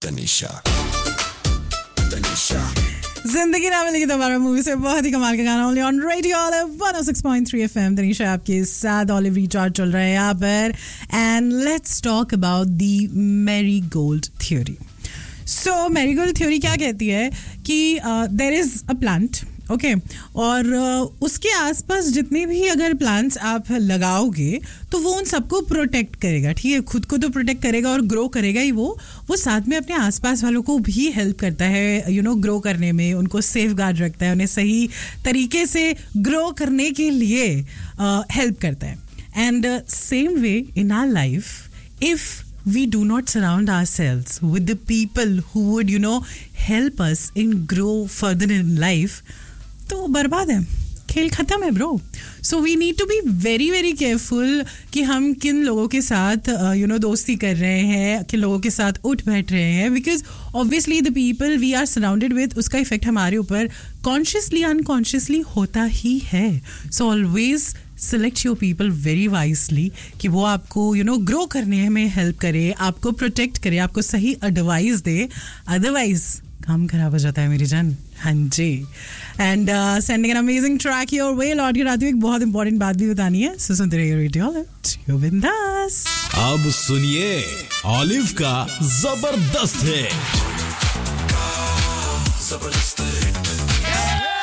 तनिषा जिंदगी ना मिलेगी दोबारा मूवी से बहुत ही कमाल का गाना only on radio olive 106.3 FM। Tanisha आपके साथ ऑलिव रिचार्ज चल रहा है यहाँ पर and let's talk about the marigold theory. So marigold theory क्या कहती है कि there is a plant okay और उसके आसपास जितने भी अगर प्लांट्स आप लगाओगे तो वो उन सबको प्रोटेक्ट करेगा, ठीक है, खुद को तो प्रोटेक्ट करेगा और ग्रो करेगा ही वो साथ में अपने आसपास वालों को भी हेल्प करता है ग्रो करने में, उनको सेफ गार्ड रखता है, उन्हें सही तरीके से ग्रो करने के लिए हेल्प करता है। And same way in our life if we do not surround ourselves with the people who would help us in grow further in life, तो बर्बाद है, खेल खत्म है bro. So we need to be very very careful कि हम किन लोगों के साथ दोस्ती कर रहे हैं, किन लोगों के साथ उठ बैठ रहे हैं, because obviously the people we are surrounded with उसका इफेक्ट हमारे ऊपर कॉन्शियसली अनकॉन्शियसली होता ही है। So always select your people very wisely कि वो आपको ग्रो करने में हेल्प करे, आपको प्रोटेक्ट करे, आपको सही एडवाइस दे, अदरवाइज काम खराब हो जाता है मेरी जान। हाँ जी। And sending an amazing track your way. लौट के आती हूँ, एक बहुत इंपॉर्टेंट बात भी बतानी है, सो सुनते रहिए रेडियो ऑलिव बिंदास। अब सुनिए ऑलिव का जबरदस्त है।